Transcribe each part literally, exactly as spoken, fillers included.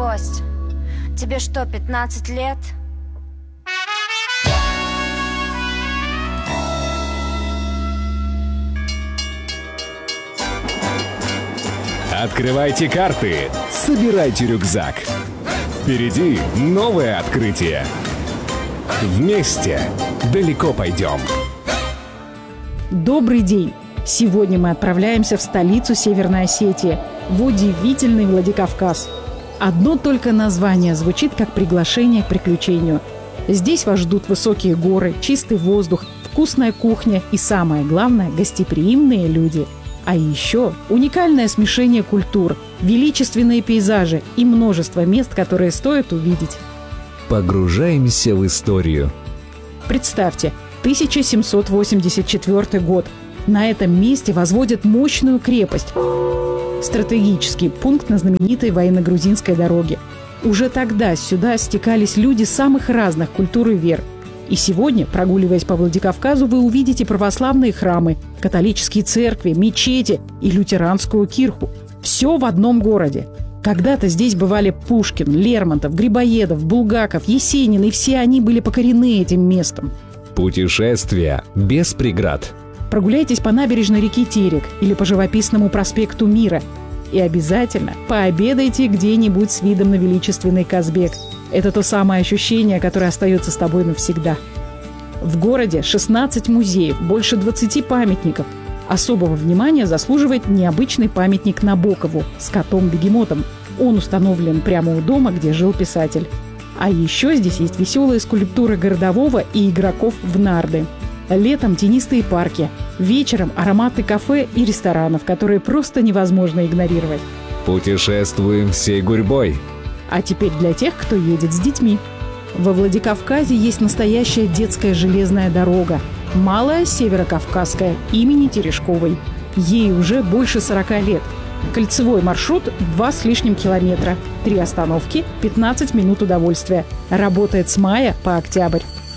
гость. Тебе что, пятнадцать лет? Открывайте карты, собирайте рюкзак. Впереди новое открытие. Вместе далеко пойдем. Добрый день! Сегодня мы отправляемся в столицу Северной Осетии, в удивительный Владикавказ. Одно только название звучит как приглашение к приключению. Здесь вас ждут высокие горы, чистый воздух, вкусная кухня и, самое главное, гостеприимные люди. А еще уникальное смешение культур, величественные пейзажи и множество мест, которые стоит увидеть. Погружаемся в историю. Представьте, тысяча семьсот восемьдесят четвёртый год. На этом месте возводят мощную крепость. Стратегический пункт на знаменитой военно-грузинской дороге. Уже тогда сюда стекались люди самых разных культур и вер. И сегодня, прогуливаясь по Владикавказу, вы увидите православные храмы, католические церкви, мечети и лютеранскую кирху. Все в одном городе. Когда-то здесь бывали Пушкин, Лермонтов, Грибоедов, Булгаков, Есенин, и все они были покорены этим местом. Путешествие без преград. Прогуляйтесь по набережной реки Терек или по живописному проспекту Мира. И обязательно пообедайте где-нибудь с видом на величественный Казбек. Это то самое ощущение, которое остается с тобой навсегда. В городе шестнадцать музеев, больше двадцати памятников. Особого внимания заслуживает необычный памятник Набокову с котом-бегемотом. Он установлен прямо у дома, где жил писатель. А еще здесь есть веселые скульптуры городового и игроков в нарды. Летом тенистые парки, вечером ароматы кафе и ресторанов, которые просто невозможно игнорировать. Путешествуем всей гурьбой. А теперь для тех, кто едет с детьми. Во Владикавказе есть настоящая детская железная дорога, Малая Северокавказская, имени Терешковой. Ей уже больше сорока лет. Кольцевой маршрут два с лишним километра, три остановки, пятнадцать минут удовольствия. Работает с мая по октябрь.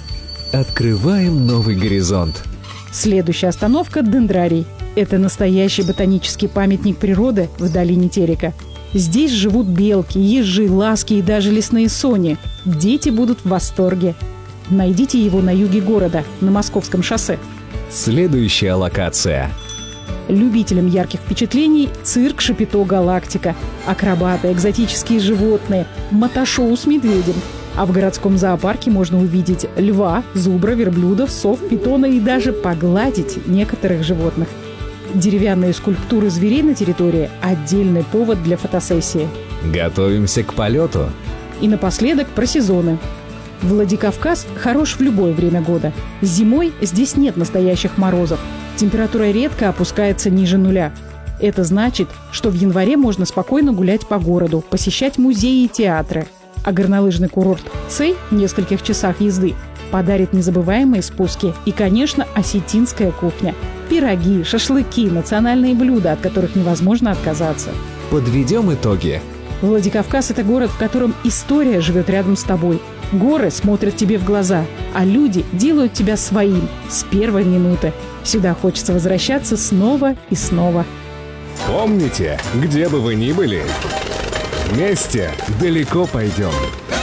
Открываем новый горизонт. Следующая остановка – Дендрарий. Это настоящий ботанический памятник природы в долине Терека. Здесь живут белки, ежи, ласки и даже лесные сони. Дети будут в восторге. Найдите его на юге города, на Московском шоссе. Следующая локация. Любителям ярких впечатлений – цирк Шапито Галактика. Акробаты, экзотические животные, мотошоу с медведем. А в городском зоопарке можно увидеть льва, зубра, верблюдов, сов, питона и даже погладить некоторых животных. Деревянные скульптуры зверей на территории – отдельный повод для фотосессии. Готовимся к полету. И напоследок про сезоны. Владикавказ хорош в любое время года. Зимой здесь нет настоящих морозов. Температура редко опускается ниже нуля. Это значит, что в январе можно спокойно гулять по городу, посещать музеи и театры. А горнолыжный курорт Цей в нескольких часах езды подарит незабываемые спуски и, конечно, осетинская кухня. Пироги, шашлыки, национальные блюда, от которых невозможно отказаться. Подведем итоги. Владикавказ – это город, в котором история живет рядом с тобой. Горы смотрят тебе в глаза, а люди делают тебя своим с первой минуты. Сюда хочется возвращаться снова и снова. Помните, где бы вы ни были, вместе далеко пойдем.